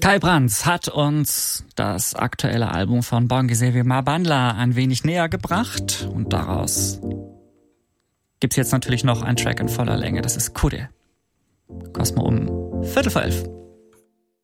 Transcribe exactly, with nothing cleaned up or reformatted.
Kai Brands hat uns das aktuelle Album von Bongisewe Mabandla ein wenig näher gebracht und daraus gibt's jetzt natürlich noch einen Track in voller Länge. Das ist Kudde. Kosmo um Viertel vor elf.